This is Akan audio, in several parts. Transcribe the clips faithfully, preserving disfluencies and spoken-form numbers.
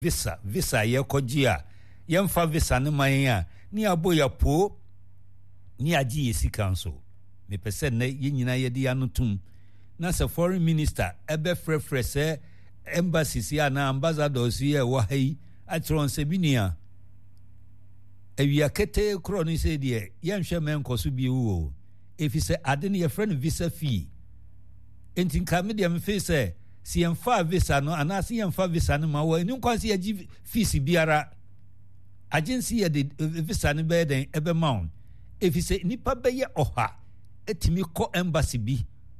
visa visa ye kɔgye a yɛmfa visa ne man a ni abo ya po ni agye yesika nso me pese na yenyina ye de anotum na se foreign minister ebe frefre se embassies ya na ambassadors ye wo hai atron se binia ewia kete kro ni se de yenhwe men koso bi wo efise ade ne ye friend visa fee entin ka me de me fe se si yemfa visa no ana si yemfa visa no ma wo eni kwanse ye gi fees biara agency ye de visa no be den ebe maun efise nipa be ye oha etimi ko embassy bi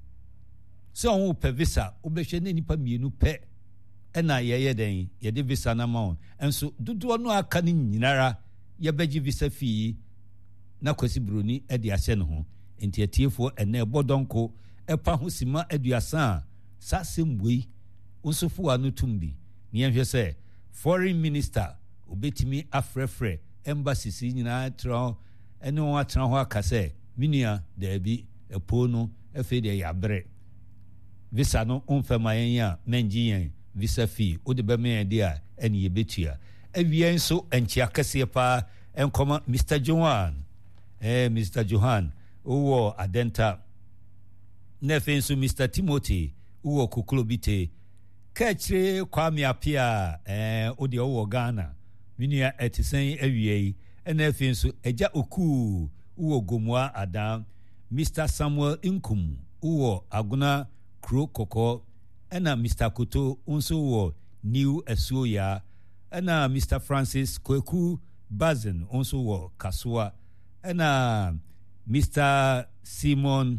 so on pe visa obehwe ne nipa mienu pe ena ye ye den ye de visa na maun enso dodo no aka ni nyinara ye begi visa fee na kwasi broni e de ase no ho enti atiefo ena ebodonko epa ho sima aduasa sasemwei unsofo anu tumbi ni enhwe se foreign minister obetimi afrefre embassy si nyina tro ene won atra ho akase minia da bi epo no efe de yabre visa no onfema yen ya menjiyen visa fee ode be men de a ene yebetua awien so enchi akase pa enkoma Mister Johan eh Mister Johan owo adenta nefe so Mister Timothy uwo kuklobite kachire Kwame Apia eh odi owo Ghana minia etisen awie enefe so eja oku uwo Gomwa Adam Mister Samuel Inkum uwo Aguna Kro Koko ena Mister Koto unso wo New Esuoya ena Mister Francis Kweku Bazen unso wo Kaswa ena Mister Simon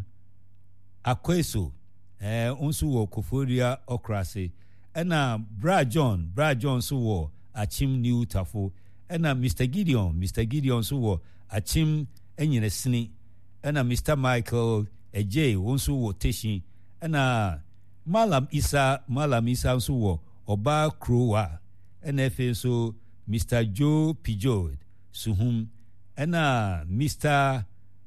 Akweso eh unso wo Koforia Okrase ena Bra John Bra John so wo Achim New Tafo ena Mister Gideon Mister Gideon so wo Achim enyine sini ena Mister Michael Ej unso wo Teshin ena Malam Isa Malam Isa unso wo Oba Krowa ena efe so Mister Joe Pijod Suhum ena Mister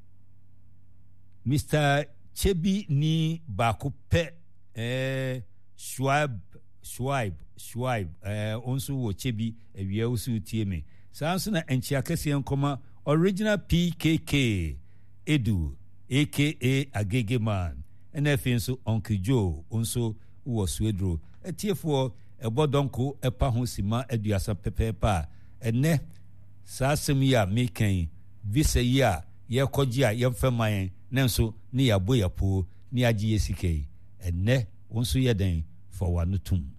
Mister Chebi ni bakupe eh Schwab Schwab Schwab eh onso wo Chebi ewia usu tieme sanso na enchi akese enkoma original P K K Edu aka Agege Man enefe nso Uncle Joe onso wo Swedro etiefo ebodonko epa ho sima aduasa pepepa ene sasem ya meken visa ya ye koji a ye mfemayen nenso ni ya boyapo ni agye yesike ene onso ye den for wanutum